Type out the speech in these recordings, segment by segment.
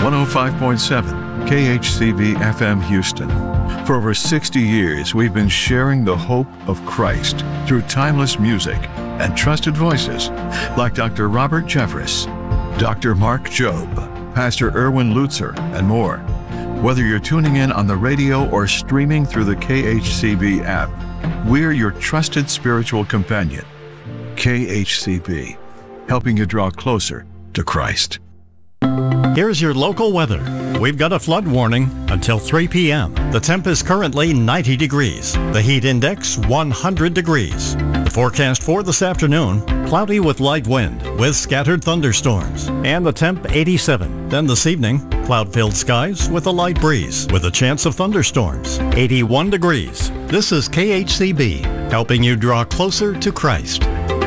105.7 KHCB FM Houston. For over 60 years, we've been sharing the hope of Christ through timeless music and trusted voices like Dr. Robert Jeffress, Dr. Mark Jobe, Pastor Erwin Lutzer, and more. Whether you're tuning in on the radio or streaming through the KHCB app, we're your trusted spiritual companion. KHCB, helping you draw closer to Christ. Here's your local weather. We've got a flood warning until 3 p.m. The temp is currently 90 degrees. The heat index 100 degrees. The forecast for this afternoon, cloudy with light wind with scattered thunderstorms. And the temp 87. Then this evening, cloud-filled skies with a light breeze with a chance of thunderstorms. 81 degrees. This is KHCB, helping you draw closer to Christ.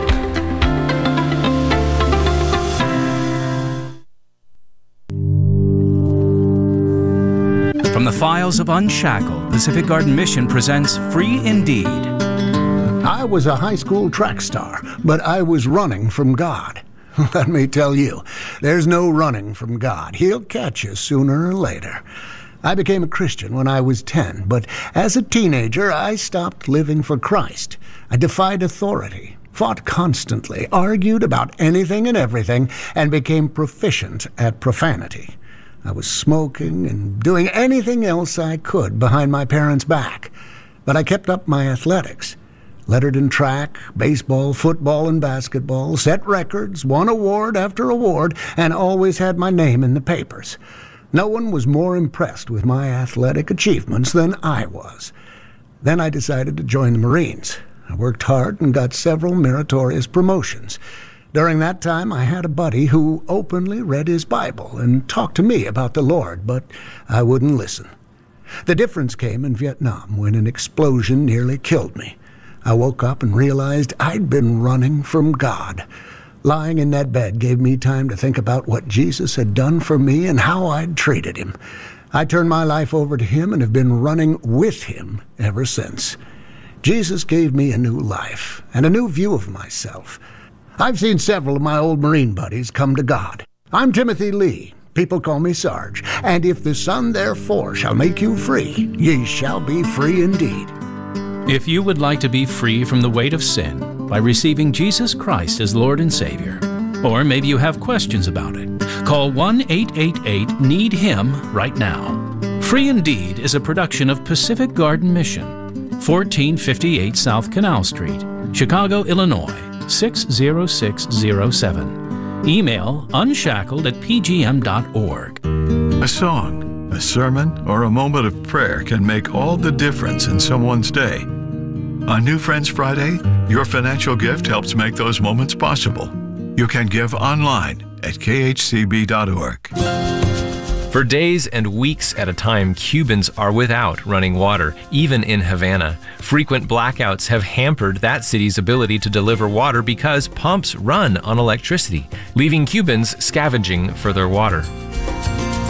From the files of Unshackled, Pacific Garden Mission presents Free Indeed. I was a high school track star, but I was running from God. Let me tell you, there's no running from God. He'll catch you sooner or later. I became a Christian when I was 10, but as a teenager, I stopped living for Christ. I defied authority, fought constantly, argued about anything and everything, and became proficient at profanity. I was smoking and doing anything else I could behind my parents' back. But I kept up my athletics. Lettered in track, baseball, football, and basketball, set records, won award after award, and always had my name in the papers. No one was more impressed with my athletic achievements than I was. Then I decided to join the Marines. I worked hard and got several meritorious promotions. During that time, I had a buddy who openly read his Bible and talked to me about the Lord, but I wouldn't listen. The difference came in Vietnam when an explosion nearly killed me. I woke up and realized I'd been running from God. Lying in that bed gave me time to think about what Jesus had done for me and how I'd treated him. I turned my life over to him and have been running with him ever since. Jesus gave me a new life and a new view of myself. I've seen several of my old Marine buddies come to God. I'm Timothy Lee. People call me Sarge. And if the Son therefore shall make you free, ye shall be free indeed. If you would like to be free from the weight of sin by receiving Jesus Christ as Lord and Savior, or maybe you have questions about it, call 1-888-NEED-HIM right now. Free Indeed is a production of Pacific Garden Mission, 1458 South Canal Street, Chicago, Illinois, 60607. Email unshackled@pgm.org. A song, a sermon, or a moment of prayer can make all the difference in someone's day. On New Friends Friday, your financial gift helps make those moments possible. You can give online at khcb.org. For days and weeks at a time, Cubans are without running water, even in Havana. Frequent blackouts have hampered that city's ability to deliver water because pumps run on electricity, leaving Cubans scavenging for their water.